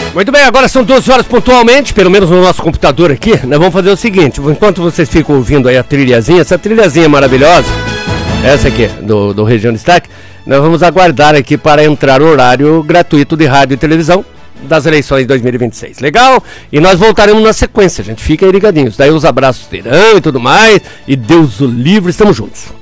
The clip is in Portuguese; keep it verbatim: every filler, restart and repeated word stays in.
Muito bem, agora são doze horas pontualmente, pelo menos no nosso computador aqui. Nós vamos fazer o seguinte, enquanto vocês ficam ouvindo aí a trilhazinha, essa trilhazinha maravilhosa, essa aqui, do, do Região Destaque, nós vamos aguardar aqui para entrar o horário gratuito de rádio e televisão das eleições de dois mil e vinte e seis. Legal? E nós voltaremos na sequência, gente. Fiquem aí ligadinhos. Daí os abraços terão e tudo mais. E Deus o livre, estamos juntos.